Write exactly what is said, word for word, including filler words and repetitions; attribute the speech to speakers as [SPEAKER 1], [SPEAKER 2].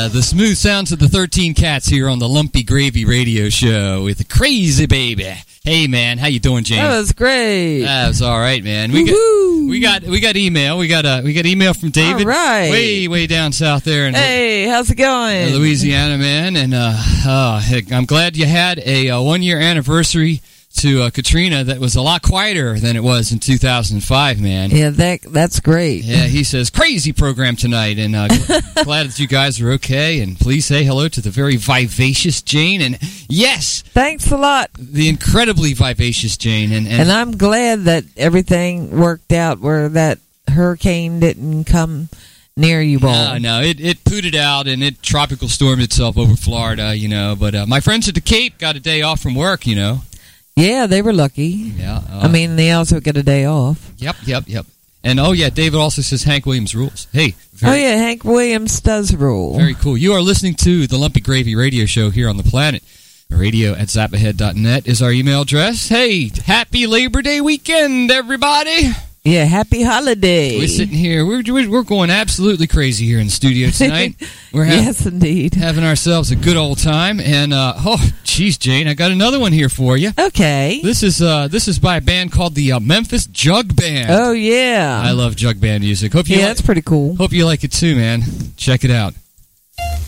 [SPEAKER 1] uh, the smooth sounds of the thirteen Cats here on the Lumpy Gravy Radio Show with the Crazy Baby. Hey, man, how you doing, Jane?
[SPEAKER 2] That was great.
[SPEAKER 1] That was all right, man. We
[SPEAKER 2] Woo-hoo.
[SPEAKER 1] got we got we got email. We got uh, we got email from David.
[SPEAKER 2] All right.
[SPEAKER 1] Way way down south there in
[SPEAKER 2] Hey, how's it going?
[SPEAKER 1] Louisiana, man. And uh, uh, heck, I'm glad you had a, a one year anniversary to uh, Katrina that was a lot quieter than it was in two thousand five, man.
[SPEAKER 2] Yeah, that that's great.
[SPEAKER 1] Yeah, he says, crazy program tonight, and uh, glad that you guys are okay, and please say hello to the very vivacious Jane, and yes!
[SPEAKER 2] Thanks a lot.
[SPEAKER 1] The incredibly vivacious Jane. And, and,
[SPEAKER 2] and I'm glad that everything worked out where that hurricane didn't come near you all.
[SPEAKER 1] No, no, it, it pooted out, and it tropical stormed itself over Florida, you know, but uh, my friends at the Cape got a day off from work, you know.
[SPEAKER 2] Yeah, they were lucky.
[SPEAKER 1] Yeah, uh,
[SPEAKER 2] I mean, they also get a day off.
[SPEAKER 1] Yep, yep, yep. And, oh, yeah, David also says Hank Williams rules. Hey. Very,
[SPEAKER 2] oh, yeah, Hank Williams does rule.
[SPEAKER 1] Very cool. You are listening to the Lumpy Gravy Radio Show here on the planet. Radio at zap ahead dot net is our email address. Hey, happy Labor Day weekend, everybody.
[SPEAKER 2] Yeah, happy holiday.
[SPEAKER 1] We're sitting here. We're, we're going absolutely crazy here in the studio tonight. We're having,
[SPEAKER 2] yes, indeed.
[SPEAKER 1] Having ourselves a good old time. And, uh, oh, geez, Jane, I got another one here for you.
[SPEAKER 2] Okay.
[SPEAKER 1] This is uh, this is by a band called the uh, Memphis Jug Band.
[SPEAKER 2] Oh, yeah.
[SPEAKER 1] I love jug band music. Hope you
[SPEAKER 2] yeah,
[SPEAKER 1] li-
[SPEAKER 2] that's pretty cool.
[SPEAKER 1] Hope you like it too, man. Check it out.